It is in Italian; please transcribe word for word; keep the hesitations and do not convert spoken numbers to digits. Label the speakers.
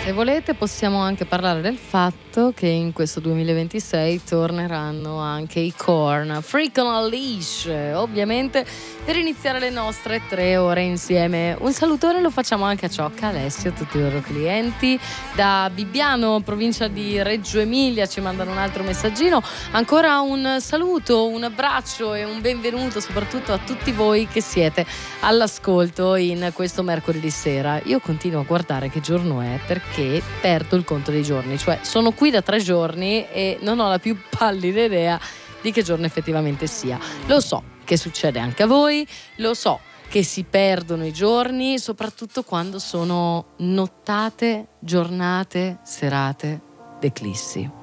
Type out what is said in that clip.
Speaker 1: Se volete possiamo anche parlare del fatto che in questo duemilaventisei torneranno anche i Korn, Freak on a Leash, ovviamente per iniziare le nostre tre ore insieme. Un salutone lo facciamo anche a Ciocca, Alessio, tutti i loro clienti. Da Bibbiano, provincia di Reggio Emilia, ci mandano un altro messaggino. Ancora un saluto, un abbraccio e un benvenuto soprattutto a tutti voi che siete all'ascolto in questo mercoledì sera. Io continuo a guardare che giorno è perché perdo il conto dei giorni, cioè sono qui da tre giorni e non ho la più pallida idea di che giorno effettivamente sia. Lo so che succede anche a voi, lo so che si perdono i giorni, soprattutto quando sono nottate, giornate, serate d'eclissi.